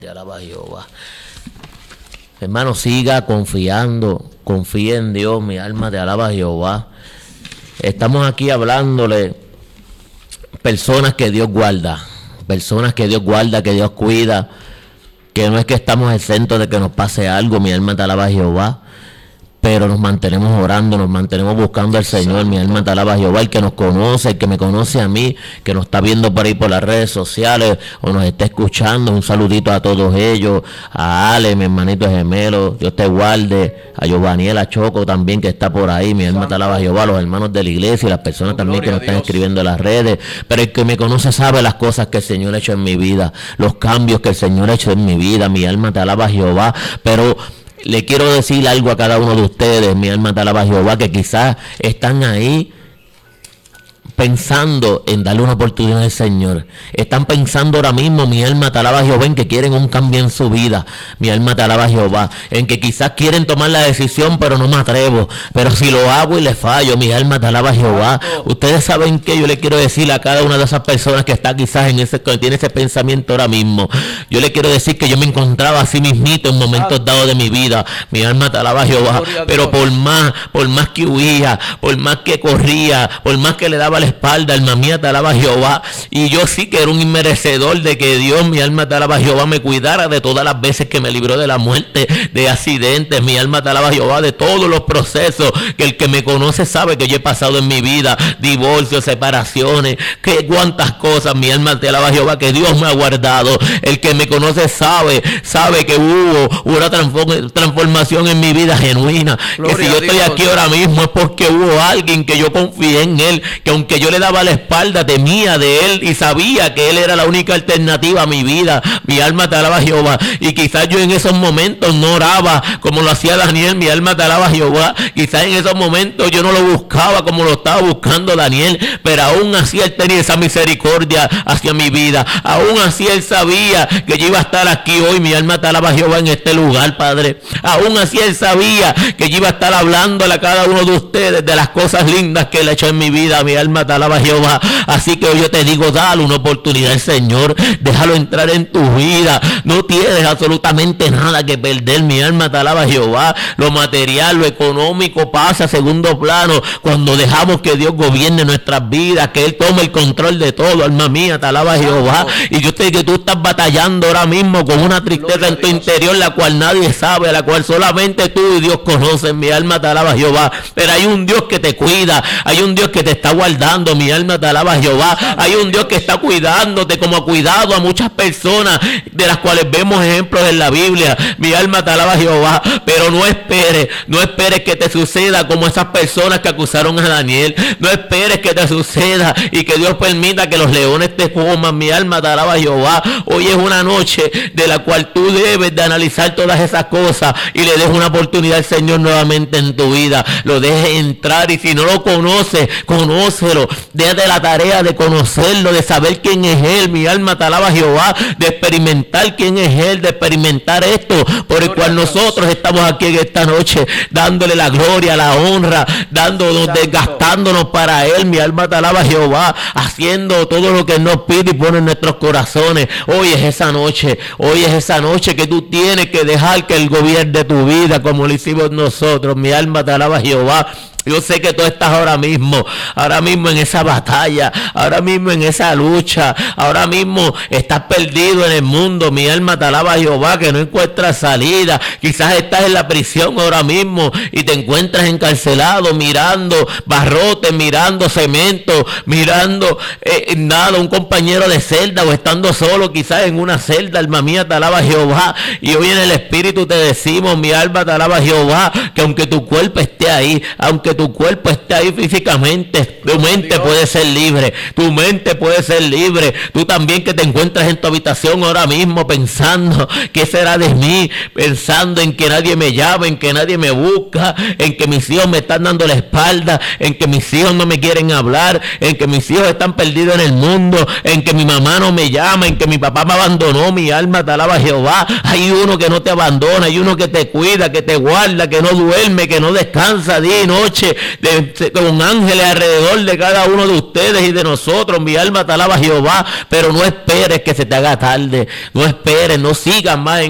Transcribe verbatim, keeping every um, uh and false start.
Te alaba Jehová. Hermano, siga confiando, confía en Dios, mi alma te alaba Jehová. Estamos aquí hablándole personas que Dios guarda, personas que Dios guarda, que Dios cuida, que no es que estamos exentos de que nos pase algo, mi alma te alaba Jehová. Pero nos mantenemos orando, nos mantenemos buscando al Señor, mi alma te alaba Jehová, el que nos conoce, el que me conoce a mí, que nos está viendo por ahí por las redes sociales o nos está escuchando, un saludito a todos ellos, a Ale, mi hermanito gemelo, Dios te guarde, a Giovaniel, a Choco también que está por ahí, mi alma te alaba Jehová, los hermanos de la iglesia y las personas también que nos están escribiendo en las redes, pero el que me conoce sabe las cosas que el Señor ha hecho en mi vida, los cambios que el Señor ha hecho en mi vida, mi alma te alaba Jehová, pero le quiero decir algo a cada uno de ustedes, mi alma te alaba Jehová, que quizás están ahí pensando en darle una oportunidad al Señor. Están pensando ahora mismo, mi alma te alaba Jehová, en que quieren un cambio en su vida. Mi alma te alaba Jehová, en que quizás quieren tomar la decisión, pero no me atrevo. Pero si lo hago y le fallo, mi alma te alaba Jehová. Ustedes saben que yo le quiero decir a cada una de esas personas que está quizás en ese, que tiene ese pensamiento ahora mismo. Yo le quiero decir que yo me encontraba así mismito en momentos dados de mi vida. Mi alma te alaba Jehová. Pero por más, por más que huía, por más que corría, por más que le daba la espalda, alma mía te alaba Jehová, y yo sí que era un inmerecedor de que Dios, mi alma te alaba Jehová, me cuidara de todas las veces que me libró de la muerte, de accidentes, mi alma te alaba Jehová, de todos los procesos que el que me conoce sabe que yo he pasado en mi vida, divorcios, separaciones, que cuántas cosas, mi alma te alaba Jehová, que Dios me ha guardado. El que me conoce sabe, sabe que hubo una transformación en mi vida genuina, Gloria que si yo estoy aquí ahora mismo es porque hubo alguien que yo confié en él, que aunque yo le daba la espalda, temía de él y sabía que él era la única alternativa a mi vida. Mi alma te alaba Jehová. Y quizás yo en esos momentos no oraba como lo hacía Daniel, mi alma te alaba Jehová. Quizás en esos momentos yo no lo buscaba como lo estaba buscando Daniel, pero aún así él tenía esa misericordia hacia mi vida. Aún así él sabía que yo iba a estar aquí hoy, mi alma te alaba Jehová, en este lugar, Padre. Aún así él sabía que yo iba a estar hablándole a cada uno de ustedes de las cosas lindas que él ha hecho en mi vida, mi alma te alaba Jehová. Así que hoy yo te digo, dale una oportunidad al Señor, déjalo entrar en tu vida, no tienes absolutamente nada que perder, mi alma te alaba Jehová. Lo material, lo económico pasa a segundo plano cuando dejamos que Dios gobierne nuestras vidas, que Él tome el control de todo, alma mía te alaba Jehová. Y yo sé que tú estás batallando ahora mismo con una tristeza en tu interior, la cual nadie sabe, la cual solamente tú y Dios conocen, mi alma te alaba Jehová. Pero hay un Dios que te cuida, hay un Dios que te está guardando, mi alma te alaba Jehová. Hay un Dios que está cuidándote como ha cuidado a muchas personas de las cuales vemos ejemplos en la Biblia. Mi alma te alaba Jehová. Pero no esperes, no esperes que te suceda como esas personas que acusaron a Daniel. No esperes que te suceda y que Dios permita que los leones te coman. Mi alma te alaba Jehová. Hoy es una noche de la cual tú debes de analizar todas esas cosas y le des una oportunidad al Señor nuevamente en tu vida. Lo dejes entrar, y si no lo conoces, conócelo. Déjate la tarea de conocerlo, de saber quién es Él, mi alma te alaba Jehová, de experimentar quién es Él, de experimentar esto por el cual nosotros estamos aquí en esta noche, dándole la gloria, la honra, dándonos, desgastándonos para Él, mi alma te alaba Jehová, haciendo todo lo que Él nos pide y pone en nuestros corazones. Hoy es esa noche, hoy es esa noche que tú tienes que dejar que Él gobierne tu vida como lo hicimos nosotros, mi alma te alaba Jehová. Yo sé que tú estás ahora mismo, ahora mismo en esa batalla, ahora mismo en esa lucha, ahora mismo estás perdido en el mundo, mi alma te alaba Jehová, que no encuentras salida. Quizás estás en la prisión ahora mismo y te encuentras encarcelado, mirando barrotes, mirando cemento, mirando eh, nada, un compañero de celda, o estando solo quizás en una celda, alma mía te alaba Jehová. Y hoy en el Espíritu te decimos, mi alma te alaba Jehová, que aunque tu cuerpo esté ahí, aunque tu cuerpo esté ahí físicamente, tu mente puede ser libre, tu mente puede ser libre. Tú también que te encuentras en tu habitación ahora mismo pensando, ¿qué será de mí? Pensando en que nadie me llama, en que nadie me busca, en que mis hijos me están dando la espalda, en que mis hijos no me quieren hablar, en que mis hijos están perdidos en el mundo, en que mi mamá no me llama, en que mi papá me abandonó. Mi alma te alaba Jehová. Hay uno que no te abandona, hay uno que te cuida, que te guarda, que no duerme, que no descansa día y noche, noche de, de, con ángeles alrededor de cada uno de ustedes y de nosotros. Mi alma te alaba, Jehová, pero no esperes que se te haga tarde. No esperes, no sigas más en